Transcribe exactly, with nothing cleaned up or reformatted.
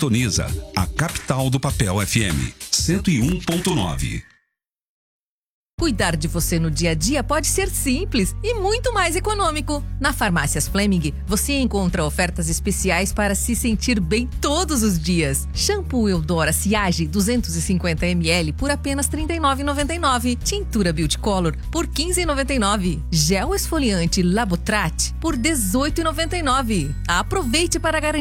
sintoniza a capital do papel F M, cento e um ponto nove. Cuidar de você no dia a dia pode ser simples e muito mais econômico. Na Farmácias Fleming, você encontra ofertas especiais para se sentir bem todos os dias. Shampoo Eudora Siage duzentos e cinquenta mililitros por apenas trinta e nove reais e noventa e nove centavos. Tintura Beauty Color por quinze reais e noventa e nove centavos. Gel esfoliante Labotrat por dezoito reais e noventa e nove centavos. Aproveite para garantir